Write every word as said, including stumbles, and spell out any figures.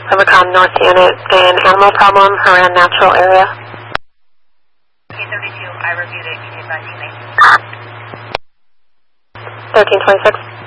Overcom North Unit, an animal problem around natural area. K thirty-two, I reviewed it. You can advise you may. thirteen twenty-six.